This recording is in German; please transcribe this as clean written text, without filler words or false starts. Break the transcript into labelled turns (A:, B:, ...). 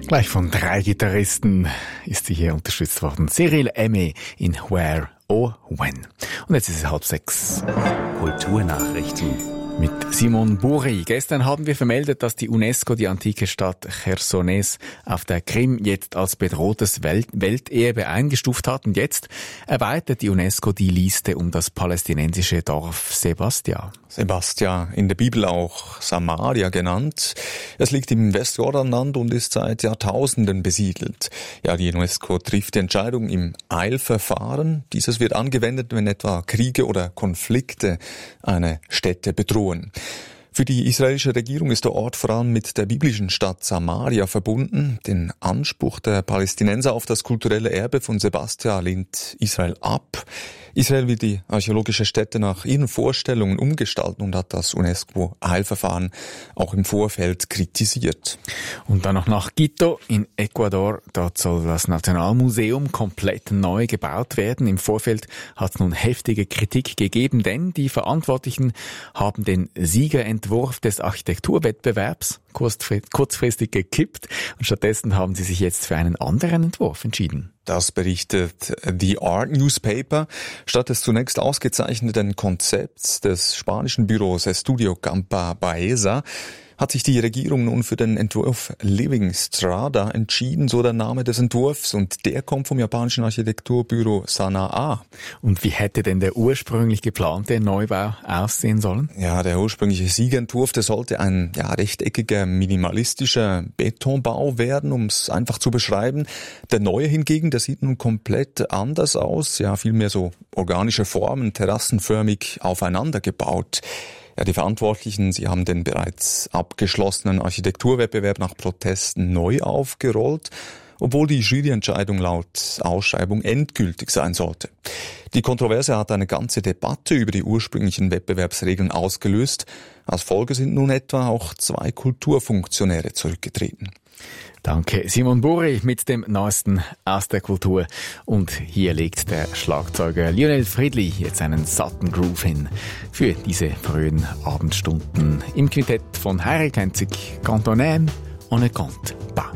A: Gleich von 3 Gitarristen ist sie hier unterstützt worden. Cyril Aimé in Where or When. Und jetzt ist es 5:30.
B: Kulturnachrichten
A: Mit Simon Buri. Gestern haben wir vermeldet, dass die UNESCO die antike Stadt Chersones auf der Krim jetzt als bedrohtes Welterbe eingestuft hat. Und jetzt erweitert die UNESCO die Liste um das palästinensische Dorf Sebastia.
C: Sebastia, in der Bibel auch Samaria genannt. Es liegt im Westjordanland und ist seit Jahrtausenden besiedelt. Ja, die UNESCO trifft die Entscheidung im Eilverfahren. Dieses wird angewendet, wenn etwa Kriege oder Konflikte eine Stätte bedrohen. Für die israelische Regierung ist der Ort vor allem mit der biblischen Stadt Samaria verbunden. Den Anspruch der Palästinenser auf das kulturelle Erbe von Sebastia lehnt Israel ab. Israel will die archäologische Stätte nach ihren Vorstellungen umgestalten und hat das UNESCO-Eilverfahren auch im Vorfeld kritisiert.
A: Und dann noch nach Quito in Ecuador. Dort soll das Nationalmuseum komplett neu gebaut werden. Im Vorfeld hat es nun heftige Kritik gegeben, denn die Verantwortlichen haben den Siegerentwurf des Architekturwettbewerbs kurzfristig gekippt und stattdessen haben sie sich jetzt für einen anderen Entwurf entschieden.
C: Das berichtet The Art Newspaper. Statt des zunächst ausgezeichneten Konzepts des spanischen Büros Estudio Campa Baeza hat sich die Regierung nun für den Entwurf Living Strada entschieden, so der Name des Entwurfs, und der kommt vom japanischen Architekturbüro Sanaa.
A: Und wie hätte denn der ursprünglich geplante Neubau aussehen sollen?
C: Ja, der ursprüngliche Siegerentwurf, der sollte ein rechteckiger, minimalistischer Betonbau werden, um es einfach zu beschreiben. Der neue hingegen, der sieht nun komplett anders aus, ja, vielmehr so organische Formen, terrassenförmig aufeinander gebaut. Ja, die Verantwortlichen, sie haben den bereits abgeschlossenen Architekturwettbewerb nach Protesten neu aufgerollt, obwohl die Juryentscheidung laut Ausschreibung endgültig sein sollte. Die Kontroverse hat eine ganze Debatte über die ursprünglichen Wettbewerbsregeln ausgelöst. Als Folge sind nun etwa auch 2 Kulturfunktionäre zurückgetreten.
A: Danke, Simon Buri mit dem Neuesten aus der Kultur. Und hier legt der Schlagzeuger Lionel Friedli jetzt einen satten Groove hin für diese frühen Abendstunden im Quintett von Heirik Henzig. Quand on aime, on ne compte pas.